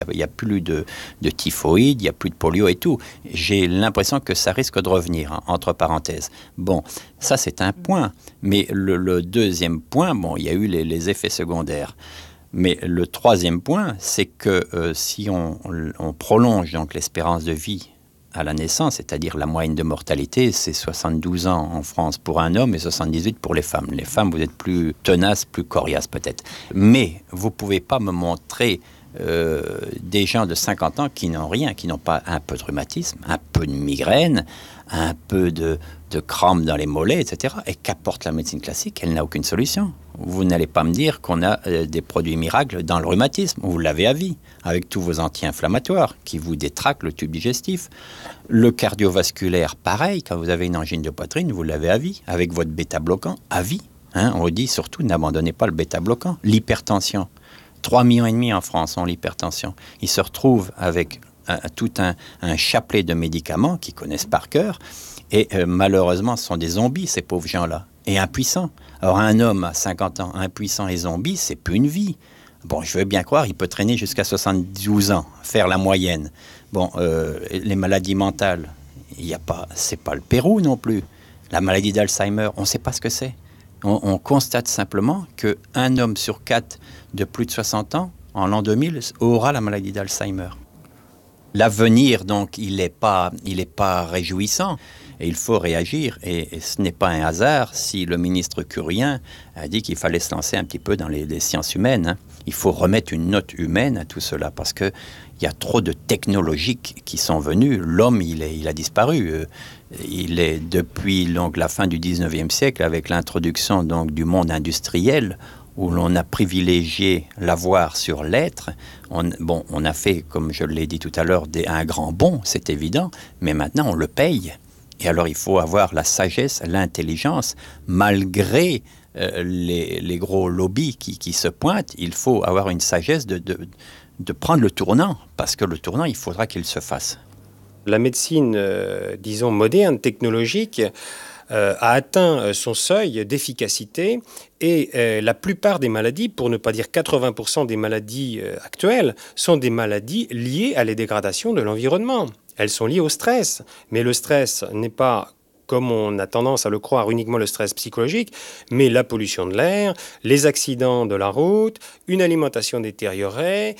Il n'y a plus de typhoïde, il n'y a plus de polio et tout. J'ai l'impression que ça risque de revenir, hein, entre parenthèses. Bon, ça c'est un point. Mais le deuxième point, bon, il y a eu les effets secondaires. Mais le troisième point, c'est que si on prolonge donc l'espérance de vie à la naissance, c'est-à-dire la moyenne de mortalité, c'est 72 ans en France pour un homme et 78 pour les femmes. Les femmes, vous êtes plus tenaces, plus coriaces peut-être. Mais vous ne pouvez pas me montrer des gens de 50 ans qui n'ont rien, qui n'ont pas un peu de rhumatisme, un peu de migraine, un peu de crampes dans les mollets, etc. Et qu'apporte la médecine classique? Elle n'a aucune solution. Vous n'allez pas me dire qu'on a des produits miracles dans le rhumatisme. Vous l'avez à vie, avec tous vos anti-inflammatoires qui vous détraquent le tube digestif. Le cardiovasculaire, pareil, quand vous avez une angine de poitrine, vous l'avez à vie, avec votre bêta-bloquant, à vie. Hein, on dit surtout, n'abandonnez pas le bêta-bloquant. L'hypertension. 3,5 millions en France ont l'hypertension. Ils se retrouvent avec tout un chapelet de médicaments qu'ils connaissent par cœur. Et malheureusement, ce sont des zombies, ces pauvres gens-là. Et impuissants. Alors un homme à 50 ans, impuissant et zombie, c'est plus une vie. Bon, je veux bien croire, il peut traîner jusqu'à 72 ans, faire la moyenne. Bon, les maladies mentales, c'est pas le Pérou non plus. La maladie d'Alzheimer, on ne sait pas ce que c'est. On constate simplement qu'un homme sur 4 de plus de 60 ans, en l'an 2000, aura la maladie d'Alzheimer. L'avenir, donc, il n'est pas réjouissant et il faut réagir. Et ce n'est pas un hasard si le ministre Curien a dit qu'il fallait se lancer un petit peu dans les sciences humaines. Hein. Il faut remettre une note humaine à tout cela parce qu'il y a trop de technologies qui sont venues. L'homme, il a disparu. Il est depuis donc, la fin du 19e siècle, avec l'introduction donc, du monde industriel, où l'on a privilégié l'avoir sur l'être. On a fait, comme je l'ai dit tout à l'heure, un grand bond, c'est évident, mais maintenant on le paye. Et alors il faut avoir la sagesse, l'intelligence, malgré les gros lobbies qui se pointent, il faut avoir une sagesse de prendre le tournant, parce que le tournant, il faudra qu'il se fasse. La médecine, disons, moderne, technologique, a atteint son seuil d'efficacité et la plupart des maladies, pour ne pas dire 80% des maladies actuelles, sont des maladies liées à la dégradation de l'environnement. Elles sont liées au stress, mais le stress n'est pas, comme on a tendance à le croire, uniquement le stress psychologique, mais la pollution de l'air, les accidents de la route, une alimentation détériorée,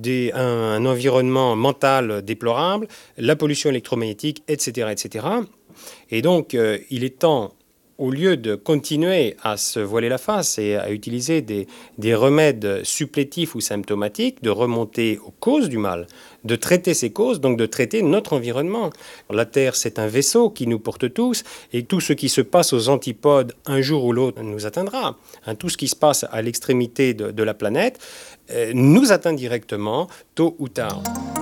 un environnement mental déplorable, la pollution électromagnétique, etc., etc. Et donc, il est temps, au lieu de continuer à se voiler la face et à utiliser des remèdes supplétifs ou symptomatiques, de remonter aux causes du mal, de traiter ces causes, donc de traiter notre environnement. La Terre, c'est un vaisseau qui nous porte tous, et tout ce qui se passe aux antipodes, un jour ou l'autre, nous atteindra. Tout ce qui se passe à l'extrémité de la planète nous atteint directement, tôt ou tard.